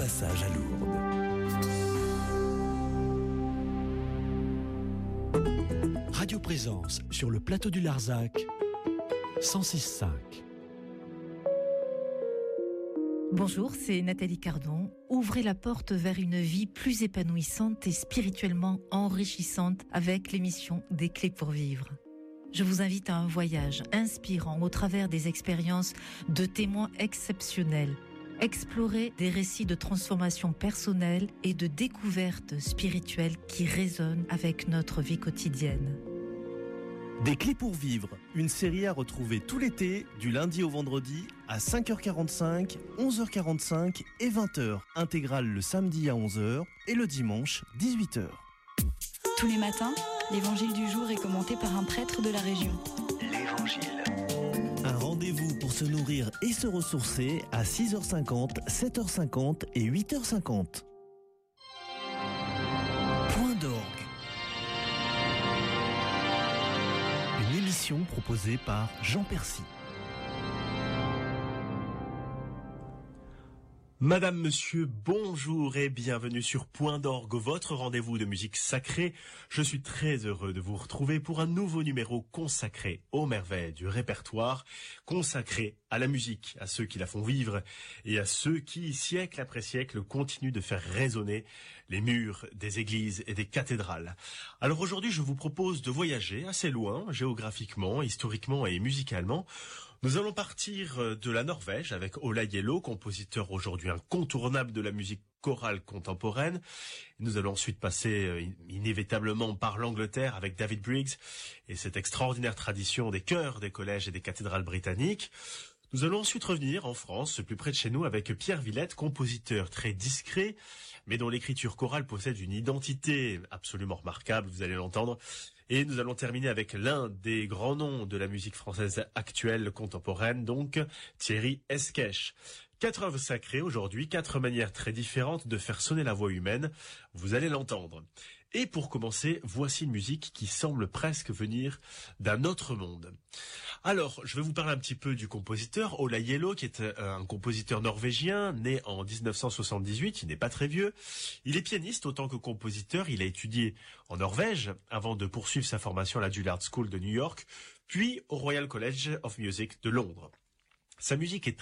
passage à Lourdes. Radio Présence sur le plateau du Larzac, 106.5. Bonjour, c'est Nathalie Cardon. Ouvrez la porte vers une vie plus épanouissante et spirituellement enrichissante avec l'émission Des Clés pour vivre. Je vous invite à un voyage inspirant au travers des expériences de témoins exceptionnels. Explorer des récits de transformation personnelle et de découverte spirituelle qui résonnent avec notre vie quotidienne. Des Clés pour vivre, une série à retrouver tout l'été, du lundi au vendredi, à 5h45, 11h45 et 20h. Intégrale le samedi à 11h et le dimanche, 18h. Tous les matins, l'évangile du jour est commenté par un prêtre de la région. L'Évangile. Un rendez-vous pour se nourrir et se ressourcer à 6h50, 7h50 et 8h50. Point d'orgue. Une émission proposée par Jean Percy. Madame, monsieur, bonjour et bienvenue sur Point d'orgue, votre rendez-vous de musique sacrée. Je suis très heureux de vous retrouver pour un nouveau numéro consacré aux merveilles du répertoire, consacré à la musique, à ceux qui la font vivre et à ceux qui, siècle après siècle, continuent de faire résonner les murs des églises et des cathédrales. Alors aujourd'hui, je vous propose de voyager assez loin, géographiquement, historiquement et musicalement. Nous allons partir de la Norvège avec Ola Gjello, compositeur aujourd'hui incontournable de la musique chorale contemporaine. Nous allons ensuite passer inévitablement par l'Angleterre avec David Briggs et cette extraordinaire tradition des chœurs des collèges et des cathédrales britanniques. Nous allons ensuite revenir en France, plus près de chez nous, avec Pierre Villette, compositeur très discret, mais dont l'écriture chorale possède une identité absolument remarquable, vous allez l'entendre. Et nous allons terminer avec l'un des grands noms de la musique française actuelle, contemporaine, donc Thierry Esquèche. 4 œuvres sacrées aujourd'hui, 4 manières très différentes de faire sonner la voix humaine, vous allez l'entendre. Et pour commencer, voici une musique qui semble presque venir d'un autre monde. Alors, je vais vous parler un petit peu du compositeur, Ola Gjello, qui est un compositeur norvégien, né en 1978, il n'est pas très vieux. Il est pianiste autant que compositeur, il a étudié en Norvège avant de poursuivre sa formation à la Juilliard School de New York, puis au Royal College of Music de Londres. Sa musique est